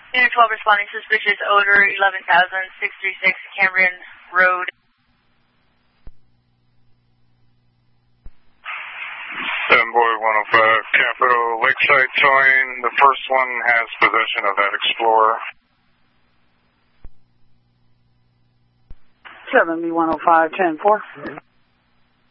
Unit 12 responding suspicious odor 11,636 Cameron Road. 7-Boy 105 Capital Lakeside Towing. The first one has possession of that Explorer. 7B 105 10-4.